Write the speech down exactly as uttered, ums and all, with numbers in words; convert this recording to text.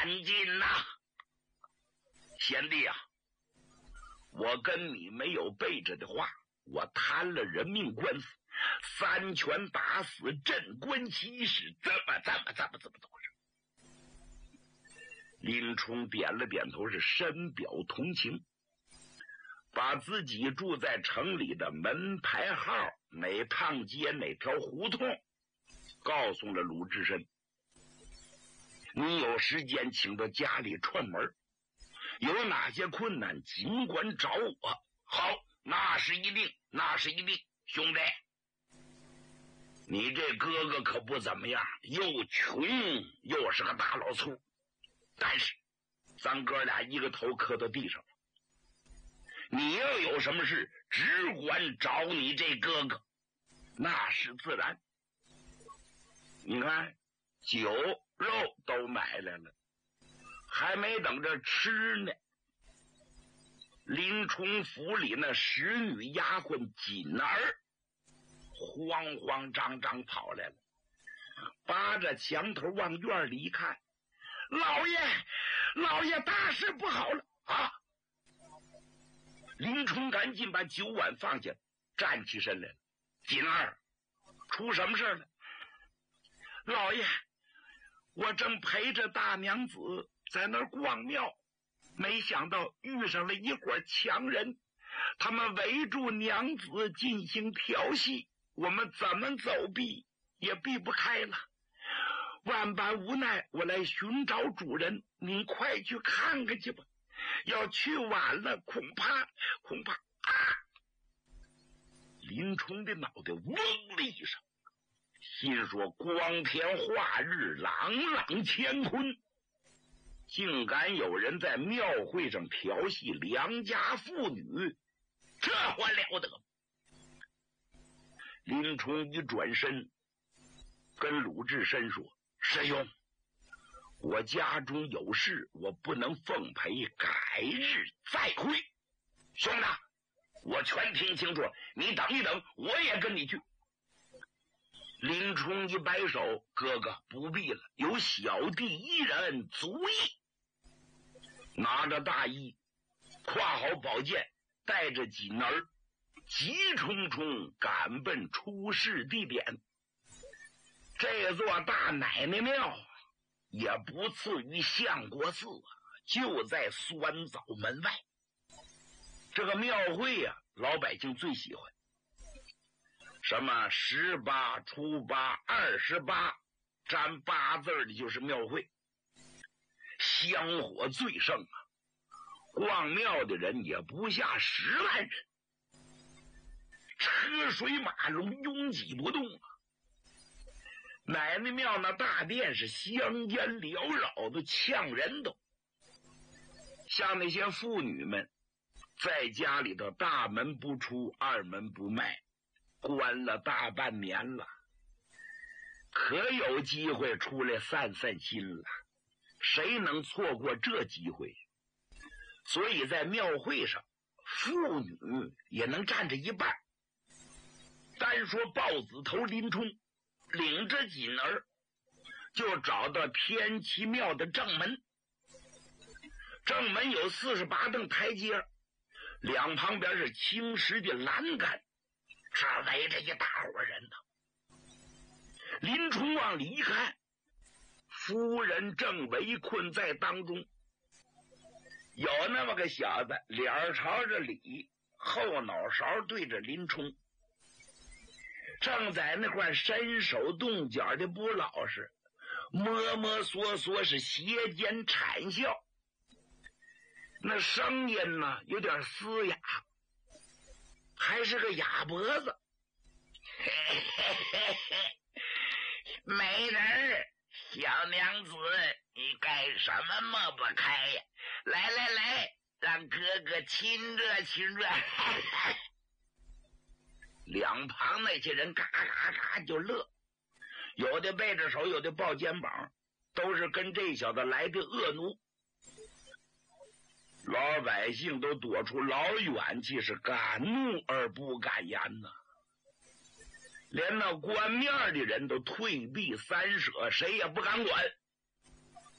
赶紧呐！贤弟啊，我跟你没有背着的话，我谈了人命官司，三拳打死镇关西使，怎么怎么怎么怎么怎么回事？林冲点了点头，是深表同情，把自己住在城里的门牌号、哪趟街、哪条胡同告诉了鲁智深。你有时间请到家里串门，有哪些困难尽管找我。好，那是一定，那是一定。兄弟，你这哥哥可不怎么样，又穷又是个大老粗，但是咱哥俩一个头磕到地上了。你要有什么事只管找你这哥哥，那是自然。你看酒肉都买来了，还没等着吃呢，林冲府里那使女丫鬟锦儿慌慌张张跑来了，扒着墙头往院里一看，老爷老爷，大事不好了啊！林冲赶紧把酒碗放下，站起身来了。锦儿，出什么事了？老爷，我正陪着大娘子在那儿逛庙，没想到遇上了一伙强人，他们围住娘子进行调戏，我们怎么走避也避不开了。万般无奈，我来寻找主人，您快去看看去吧，要去晚了恐怕恐怕啊！林冲的脑袋嗡的一声，心说光天化日，朗朗乾坤，竟敢有人在庙会上调戏良家妇女，这还了得！林冲一转身跟鲁智深说，师兄，我家中有事，我不能奉陪，改日再会。兄弟，我全听清楚，你等一等，我也跟你去。林冲一摆手，哥哥不必了，有小弟一人足矣。拿着大衣，挎好宝剑，带着锦儿，急冲冲赶奔出事地点。这座大奶奶庙也不次于相国寺啊，就在酸枣门外。这个庙会啊，老百姓最喜欢。什么十八、初八、二十八，沾八字的就是庙会，香火最盛啊！逛庙的人也不下十万人，车水马龙，拥挤不动啊！奶奶庙那大殿是香烟缭绕的，呛人都。像那些妇女们在家里头大门不出，二门不迈，关了大半年了，可有机会出来散散心了，谁能错过这机会？所以在庙会上，妇女也能占着一半。单说豹子头林冲领着锦儿就找到天齐庙的正门，正门有四十八凳台阶，两旁边是青石的栏杆，这围着一大伙人呢。林冲往里一看，夫人正围困在当中，有那么个小子，脸朝着里，后脑勺对着林冲，正在那块伸手动脚的不老实，摸摸索索是斜肩惨笑，那声音呢有点嘶哑，还是个哑脖子。嘿嘿嘿嘿，美人，小娘子，你干什么抹不开呀？来来来，让哥哥亲热亲热。两旁那些人嘎嘎嘎就乐，有的背着手，有的抱肩膀，都是跟这小子来的恶奴。老百姓都躲出老远去，是敢怒而不敢言呐。连那官面的人都退避三舍，谁也不敢管。